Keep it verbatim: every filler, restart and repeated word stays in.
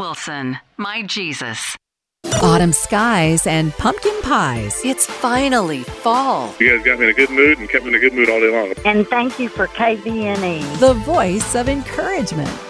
Wilson, My Jesus. Autumn skies and pumpkin pies. It's finally fall. You guys got me in a good mood and kept me in a good mood all day long. And thank you for K V N E. The voice of encouragement.